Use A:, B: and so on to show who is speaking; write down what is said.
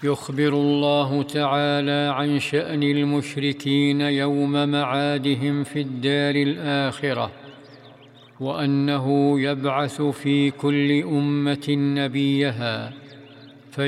A: يخبر الله تعالى عن شأن المشركين يوم معادهم في الدار الآخرة، وأنه يبعث في كل أمة نبيها،